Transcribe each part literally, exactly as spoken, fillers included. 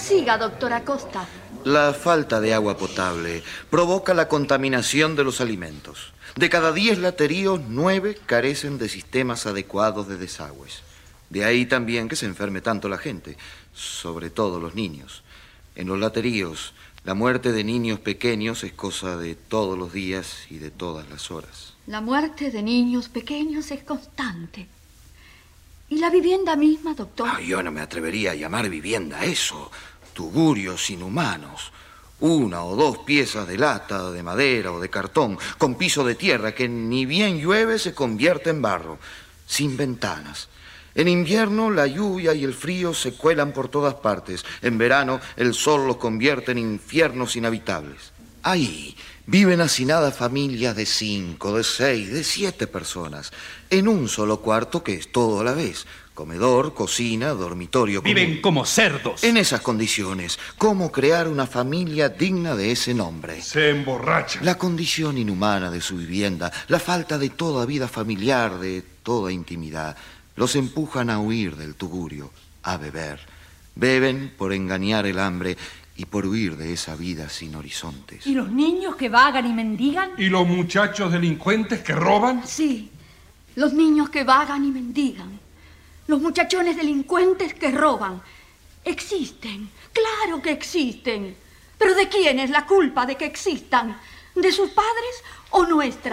Siga, doctor Acosta. La falta de agua potable provoca la contaminación de los alimentos. De cada diez lateríos, nueve carecen de sistemas adecuados de desagües. De ahí también que se enferme tanto la gente, sobre todo los niños. En los lateríos, la muerte de niños pequeños es cosa de todos los días y de todas las horas. La muerte de niños pequeños es constante. ¿Y la vivienda misma, doctor? Ah, yo no me atrevería a llamar vivienda a eso. Tugurios inhumanos. Una o dos piezas de lata, de madera o de cartón, con piso de tierra que ni bien llueve se convierte en barro, sin ventanas. En invierno la lluvia y el frío se cuelan por todas partes. En verano el sol los convierte en infiernos inhabitables. Ahí viven hacinadas familias de cinco, de seis, de siete personas, en un solo cuarto que es todo a la vez. Comedor, cocina, dormitorio común. Viven como cerdos. En esas condiciones, ¿cómo crear una familia digna de ese nombre? Se emborrachan. La condición inhumana de su vivienda, la falta de toda vida familiar, de toda intimidad, los empujan a huir del tugurio, a beber. Beben por engañar el hambre y por huir de esa vida sin horizontes. ¿Y los niños que vagan y mendigan? ¿Y los muchachos delincuentes que roban? Sí, los niños que vagan y mendigan. Los muchachones delincuentes que roban. Existen, claro que existen. ¿Pero de quién es la culpa de que existan? ¿De sus padres o nuestra?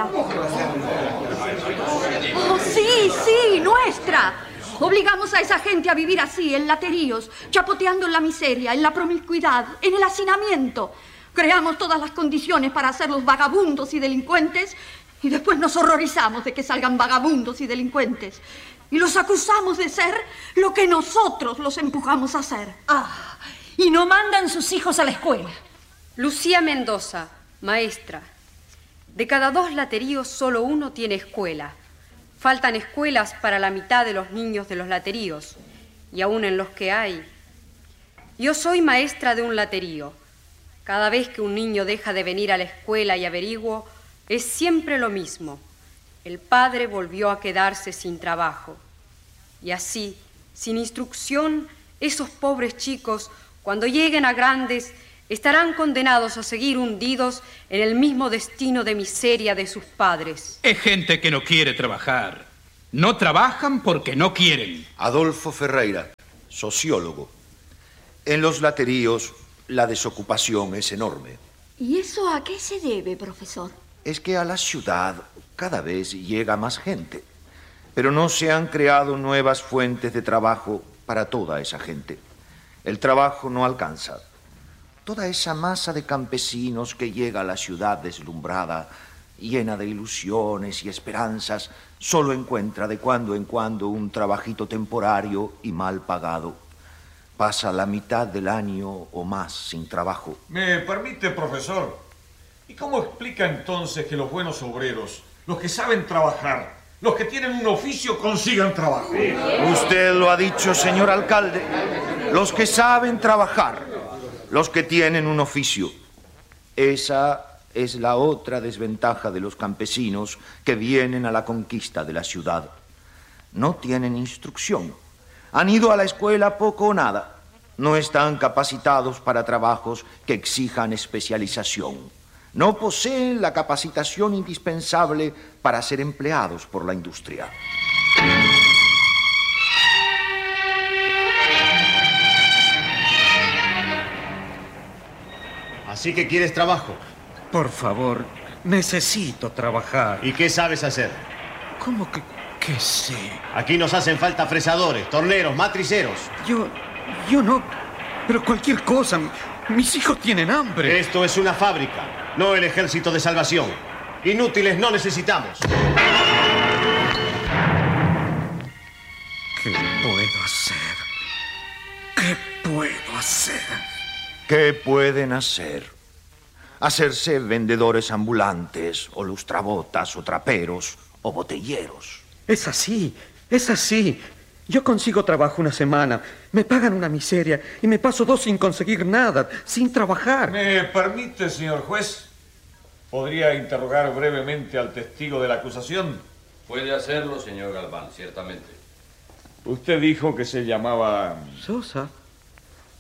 Oh, sí, sí, nuestra. Obligamos a esa gente a vivir así, en lateríos, chapoteando en la miseria, en la promiscuidad, en el hacinamiento. Creamos todas las condiciones para hacerlos vagabundos y delincuentes y después nos horrorizamos de que salgan vagabundos y delincuentes. Y los acusamos de ser lo que nosotros los empujamos a hacer. Ah, y no mandan sus hijos a la escuela. Lucía Mendoza, maestra. De cada dos lateríos, solo uno tiene escuela. Faltan escuelas para la mitad de los niños de los lateríos, y aún en los que hay. Yo soy maestra de un laterío. Cada vez que un niño deja de venir a la escuela y averiguo, es siempre lo mismo. El padre volvió a quedarse sin trabajo. Y así, sin instrucción, esos pobres chicos, cuando lleguen a grandes, estarán condenados a seguir hundidos en el mismo destino de miseria de sus padres. Es gente que no quiere trabajar. No trabajan porque no quieren. Adolfo Ferreira, sociólogo. En los lateríos, la desocupación es enorme. ¿Y eso a qué se debe, profesor? Es que a la ciudad cada vez llega más gente, pero no se han creado nuevas fuentes de trabajo para toda esa gente. El trabajo no alcanza. Toda esa masa de campesinos que llega a la ciudad deslumbrada, llena de ilusiones y esperanzas, solo encuentra de cuando en cuando un trabajito temporario y mal pagado. Pasa la mitad del año o más sin trabajo. ¿Me permite, profesor? ¿Y cómo explica entonces que los buenos obreros, los que saben trabajar, los que tienen un oficio, consigan trabajo? Usted lo ha dicho, señor alcalde. Los que saben trabajar, los que tienen un oficio. Esa es la otra desventaja de los campesinos que vienen a la conquista de la ciudad. No tienen instrucción. Han ido a la escuela poco o nada. No están capacitados para trabajos que exijan especialización. No poseen la capacitación indispensable para ser empleados por la industria. Así que quieres trabajo. Por favor, necesito trabajar. ¿Y qué sabes hacer? ¿Cómo que qué sé? Aquí nos hacen falta fresadores, torneros, matriceros. Yo, yo no, pero cualquier cosa. Mis hijos tienen hambre. Esto es una fábrica, no el ejército de salvación. Inútiles no necesitamos. ¿Qué puedo hacer? ¿Qué puedo hacer? ¿Qué pueden hacer? Hacerse vendedores ambulantes, o lustrabotas, o traperos, o botilleros. Es así, es así. Yo consigo trabajo una semana, me pagan una miseria y me paso dos sin conseguir nada, sin trabajar. ¿Me permite, señor juez? ¿Podría interrogar brevemente al testigo de la acusación? Puede hacerlo, señor Galván, ciertamente. Usted dijo que se llamaba... Sosa.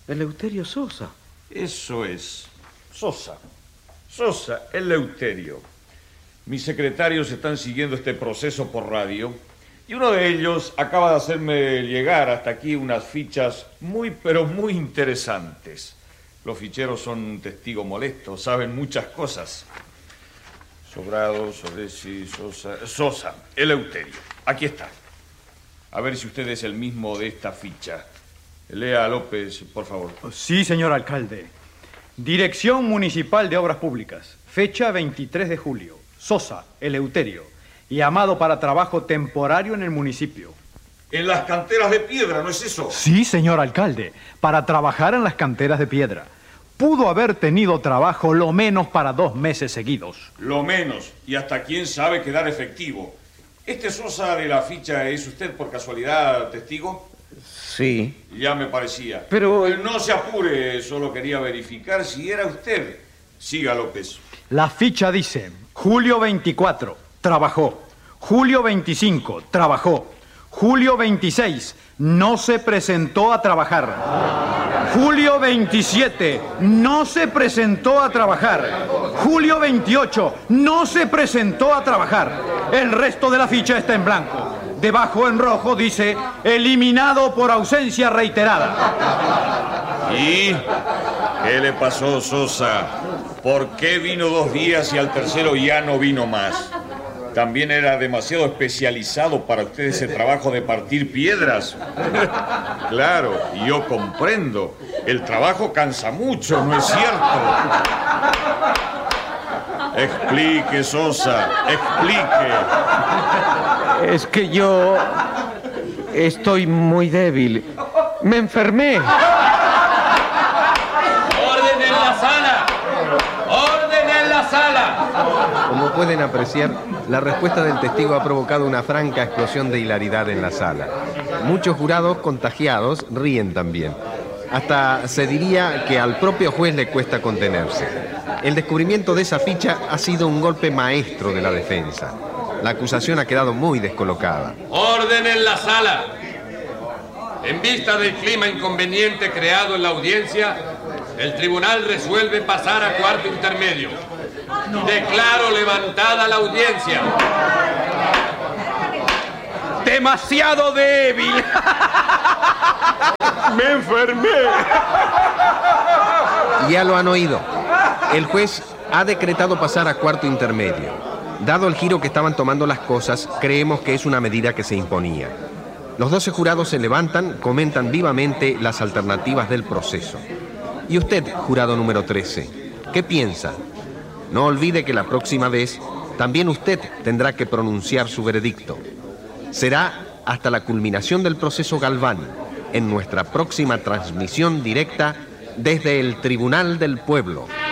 Eleuterio Sosa. Eso es. Sosa. Sosa, Eleuterio. Mis secretarios están siguiendo este proceso por radio y uno de ellos acaba de hacerme llegar hasta aquí unas fichas muy, pero muy interesantes. Los ficheros son un testigo molesto, saben muchas cosas. Sobrado, Solesi, Sosa... Sosa, Eleuterio. Aquí está. A ver si usted es el mismo de esta ficha. Lea, López, por favor. Sí, señor alcalde. Dirección Municipal de Obras Públicas. Fecha veintitrés de julio. Sosa, Eleuterio. Llamado para trabajo temporario en el municipio. En las canteras de piedra, ¿no es eso? Sí, señor alcalde. Para trabajar en las canteras de piedra. Pudo haber tenido trabajo lo menos para dos meses seguidos. Lo menos. Y hasta quién sabe quedar efectivo. ¿Este Sosa de la ficha es usted por casualidad testigo? Sí. Ya me parecía. Pero... No se apure, solo quería verificar si era usted. Siga, López. La ficha dice, julio veinticuatro, trabajó. Julio veinticinco, trabajó. Julio veintiséis, no se presentó a trabajar. Julio veintisiete, no se presentó a trabajar. Julio veintiocho, no se presentó a trabajar. El resto de la ficha está en blanco. Debajo en rojo dice, eliminado por ausencia reiterada. ¿Y qué le pasó, Sosa? ¿Por qué vino dos días y al tercero ya no vino más? ¿También era demasiado especializado para usted ese trabajo de partir piedras? Claro, yo comprendo. El trabajo cansa mucho, ¿no es cierto? Explique, Sosa, explique. Es que yo estoy muy débil. Me enfermé. ¡Orden en la sala! ¡Orden en la sala! Como pueden apreciar, la respuesta del testigo ha provocado una franca explosión de hilaridad en la sala. Muchos jurados contagiados ríen también. Hasta se diría que al propio juez le cuesta contenerse. El descubrimiento de esa ficha ha sido un golpe maestro de la defensa. La acusación ha quedado muy descolocada. ¡Orden en la sala! En vista del clima inconveniente creado en la audiencia, el tribunal resuelve pasar a cuarto intermedio. Declaro levantada la audiencia. ¡Demasiado débil! ¡Me enfermé! Ya lo han oído. El juez ha decretado pasar a cuarto intermedio. Dado el giro que estaban tomando las cosas, creemos que es una medida que se imponía. Los doce jurados se levantan, comentan vivamente las alternativas del proceso. ¿Y usted, jurado número trece, qué piensa? No olvide que la próxima vez también usted tendrá que pronunciar su veredicto. Será hasta la culminación del proceso Galván, en nuestra próxima transmisión directa desde el Tribunal del Pueblo.